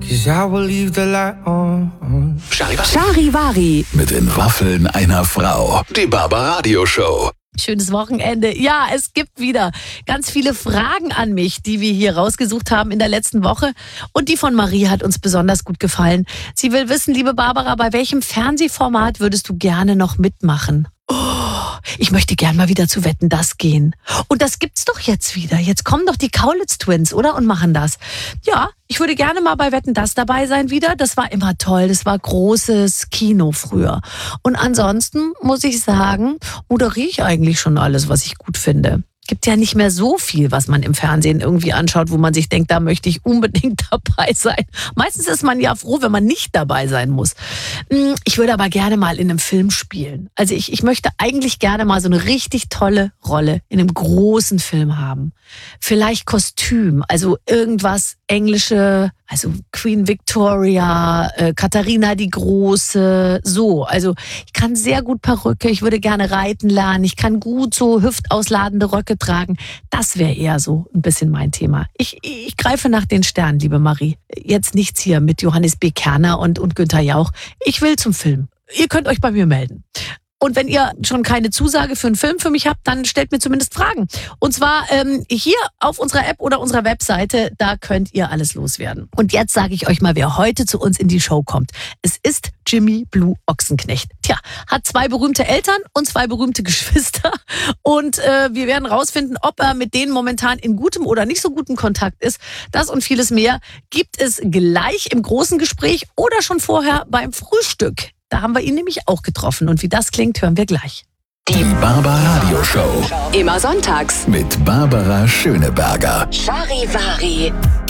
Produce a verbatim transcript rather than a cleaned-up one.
'cause I will leave the light on. Charivari. Mit den Waffeln einer Frau. Die Barbaradio Show. Schönes Wochenende. Ja, es gibt wieder ganz viele Fragen an mich, die wir hier rausgesucht haben in der letzten Woche. Und die von Marie hat uns besonders gut gefallen. Sie will wissen, liebe Barbara, bei welchem Fernsehformat würdest du gerne noch mitmachen? Oh, ich möchte gern mal wieder zu Wetten, das gehen. Und das gibt's doch jetzt wieder. Jetzt kommen doch die Kaulitz Twins, oder? Und machen das. Ja, ich würde gerne mal bei Wetten, das dabei sein wieder. Das war immer toll. Das war großes Kino früher. Und ansonsten muss ich sagen, moderiere ich eigentlich schon alles, was ich gut finde. Gibt ja nicht mehr so viel, was man im Fernsehen irgendwie anschaut, wo man sich denkt, da möchte ich unbedingt dabei sein. Meistens ist man ja froh, wenn man nicht dabei sein muss. Ich würde aber gerne mal in einem Film spielen. Also ich, ich möchte eigentlich gerne mal so eine richtig tolle Rolle in einem großen Film haben. Vielleicht Kostüm, also irgendwas englische, also Queen Victoria, äh, Katharina die Große, so. Also ich kann sehr gut Perücke, ich würde gerne reiten lernen, ich kann gut so hüftausladende Röcke tragen. Das wäre eher so ein bisschen mein Thema. Ich, ich greife nach den Sternen, liebe Marie. Jetzt nichts hier mit Johannes B. Kerner und, und Günther Jauch. Ich will zum Film. Ihr könnt euch bei mir melden. Und wenn ihr schon keine Zusage für einen Film für mich habt, dann stellt mir zumindest Fragen. Und zwar ähm, hier auf unserer App oder unserer Webseite, da könnt ihr alles loswerden. Und jetzt sage ich euch mal, wer heute zu uns in die Show kommt. Es ist Jimmy Blue Ochsenknecht. Tja, hat zwei berühmte Eltern und zwei berühmte Geschwister. Und äh, wir werden rausfinden, ob er mit denen momentan in gutem oder nicht so gutem Kontakt ist. Das und vieles mehr gibt es gleich im großen Gespräch oder schon vorher beim Frühstück. Da haben wir ihn nämlich auch getroffen. Und wie das klingt, hören wir gleich. Die Barbaradio Show. Immer sonntags Mit Barbara Schöneberger. Charivari.